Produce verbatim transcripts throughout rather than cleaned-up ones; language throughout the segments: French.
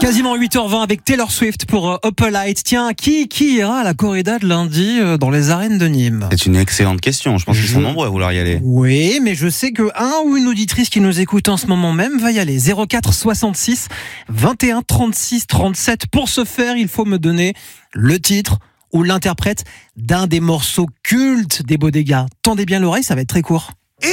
Quasiment huit heures vingt avec Taylor Swift pour euh, Up Light. Tiens, qui, qui ira à la corrida de lundi euh, dans les arènes de Nîmes? C'est une excellente question. Je pense qu'ils sont nombreux à vouloir y aller. Oui, mais je sais que un ou une auditrice qui nous écoute en ce moment même va y aller. zéro quatre soixante-six vingt et un trente-six trente-sept. Pour ce faire, il faut me donner le titre ou l'interprète d'un des morceaux cultes des Bodega. Tendez bien l'oreille, ça va être très court.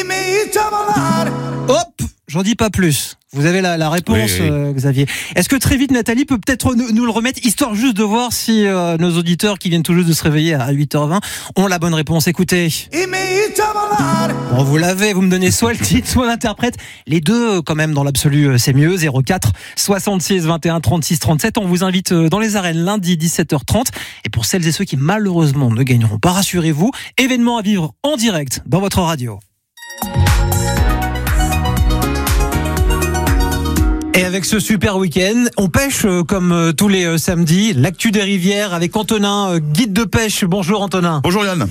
Hop, j'en dis pas plus. Vous avez la, la réponse, oui, oui. Euh, Xavier. Est-ce que très vite, Nathalie peut peut-être nous, nous le remettre, histoire juste de voir si euh, nos auditeurs qui viennent tout juste de se réveiller à huit heures vingt ont la bonne réponse. Écoutez. Bon, vous l'avez, vous me donnez soit le titre, soit l'interprète. Les deux, quand même, dans l'absolu, c'est mieux. zéro quatre soixante-six vingt et un trente-six trente-sept. On vous invite dans les arènes lundi dix-sept heures trente. Et pour celles et ceux qui malheureusement ne gagneront pas, rassurez-vous, événement à vivre en direct dans votre radio. Et avec ce super week-end, on pêche euh, comme euh, tous les euh, samedis, l'actu des rivières avec Antonin, euh, guide de pêche. Bonjour Antonin. Bonjour Yann.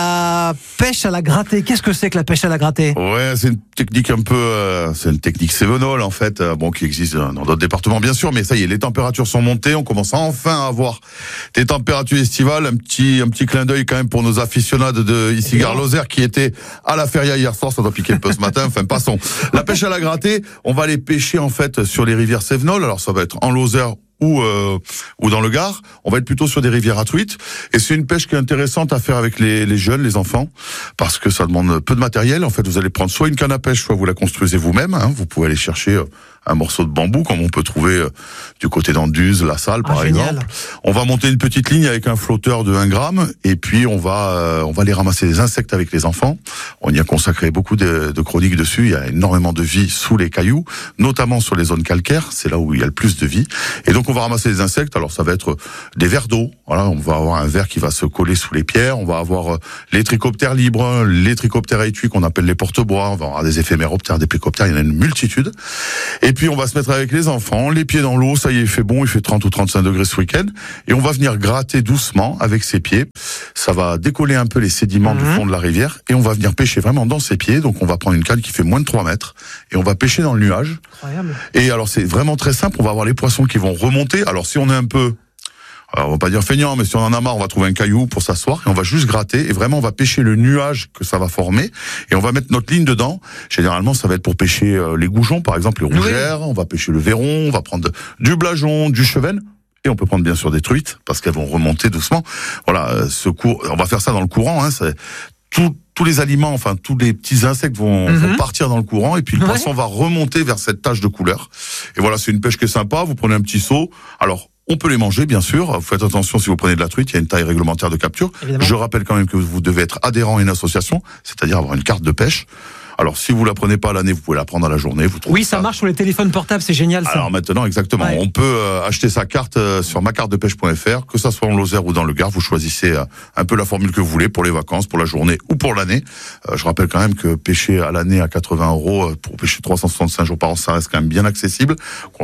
La pêche à la grattée, qu'est-ce que c'est que la pêche à la grattée? Ouais, c'est une technique un peu, euh, c'est une technique cévenole en fait, euh, bon qui existe dans d'autres départements bien sûr, mais ça y est, les températures sont montées, on commence enfin à avoir des températures estivales. Un petit, un petit clin d'œil quand même pour nos aficionados de ici Gare Lozère qui étaient à la feria hier soir, ça doit piquer un peu ce matin. Enfin passons. La pêche à la grattée, on va aller pêcher en fait sur les rivières cévenoles. Alors ça va être en Lozère ou euh, ou dans le Gard. On va être plutôt sur des rivières à truites. Et c'est une pêche qui est intéressante à faire avec les, les jeunes, les enfants, parce que ça demande peu de matériel. En fait, vous allez prendre soit une canne à pêche, soit vous la construisez vous-même. Hein. Vous pouvez aller chercher euh, un morceau de bambou, comme on peut trouver euh, du côté d'Anduze, La Salle, par ah, exemple. On va monter une petite ligne avec un flotteur de un gramme, et puis on va euh, on va aller ramasser des insectes avec les enfants. On y a consacré beaucoup de, de chroniques dessus. Il y a énormément de vie sous les cailloux, notamment sur les zones calcaires. C'est là où il y a le plus de vie. Et donc on va ramasser des insectes. Alors ça va être des vers d'eau. Voilà, on va avoir un ver qui va se coller sous les pierres. On va avoir les trichoptères libres, les trichoptères à étui qu'on appelle les porte-bois. On va avoir des éphéméroptères, des plécoptères. Il y en a une multitude. Et puis on va se mettre avec les enfants, les pieds dans l'eau. Ça y est, il fait bon, il fait trente ou trente-cinq degrés ce week-end. Et on va venir gratter doucement avec ses pieds. Ça va décoller un peu les sédiments mmh. du fond de la rivière. Et on va venir pêcher vraiment dans ses pieds. Donc on va prendre une canne qui fait moins de trois mètres. Et on va pêcher dans le nuage. Incroyable. Et alors c'est vraiment très simple. On va avoir les poissons qui vont remonter. Alors si on est un peu, alors on va pas dire feignant, mais si on en a marre, on va trouver un caillou pour s'asseoir et on va juste gratter et vraiment on va pêcher le nuage que ça va former et on va mettre notre ligne dedans. Généralement, ça va être pour pêcher les goujons, par exemple les rougères, oui. On va pêcher le verron, on va prendre du blajon, du chevenne. Et on peut prendre bien sûr des truites parce qu'elles vont remonter doucement. Voilà, ce cours, on va faire ça dans le courant. Hein, c'est tout. Tous les aliments, enfin tous les petits insectes vont, mm-hmm. vont partir dans le courant et puis le ouais. poisson va remonter vers cette tache de couleur. Et voilà, c'est une pêche qui est sympa. Vous prenez un petit seau. Alors, on peut les manger, bien sûr. Vous faites attention si vous prenez de la truite, il y a une taille réglementaire de capture. Évidemment. Je rappelle quand même que vous devez être adhérent à une association, c'est-à-dire avoir une carte de pêche. Alors, si vous la prenez pas à l'année, vous pouvez la prendre à la journée. Vous oui, ça, ça marche sur les téléphones portables, c'est génial. Ça. Alors maintenant, exactement. Ouais. On peut euh, acheter sa carte euh, sur ma carte de pêche point f r, que ça soit en Lozère ou dans le Gard. Vous choisissez euh, un peu la formule que vous voulez pour les vacances, pour la journée ou pour l'année. Euh, je rappelle quand même que pêcher à l'année à quatre-vingts euros euh, pour pêcher trois cent soixante-cinq jours par an, ça reste quand même bien accessible.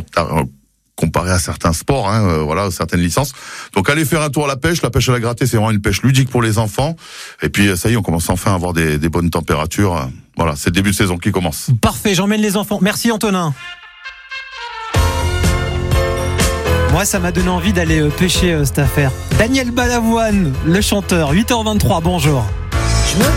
Comparé à certains sports, hein, euh, voilà, certaines licences. Donc allez faire un tour à la pêche. La pêche à la grattée, c'est vraiment une pêche ludique pour les enfants. Et puis ça y est, on commence enfin à avoir des, des bonnes températures. Voilà, c'est le début de saison qui commence. Parfait, j'emmène les enfants. Merci Antonin. Moi, ça m'a donné envie d'aller pêcher euh, cette affaire. Daniel Balavoine, le chanteur, huit heures vingt-trois, bonjour.